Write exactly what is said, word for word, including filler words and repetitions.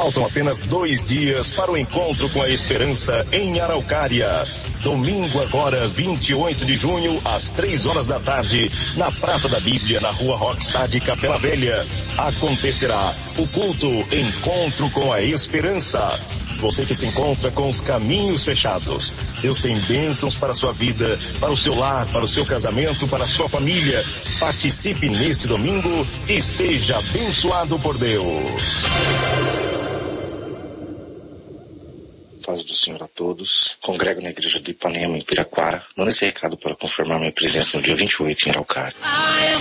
Faltam apenas dois dias para o encontro com a esperança em Araucária. Domingo agora, vinte e oito de junho, às três horas da tarde, na Praça da Bíblia, na Rua Roxade, Capela Velha. Acontecerá o culto Encontro com a Esperança. Você que se encontra com os caminhos fechados, Deus tem bênçãos para a sua vida, para o seu lar, para o seu casamento, para a sua família. Participe neste domingo e seja abençoado por Deus. Paz do Senhor a todos. Congrego na igreja do Ipanema, em Piraquara. Manda esse recado para confirmar minha presença no dia vinte e oito em Araucária.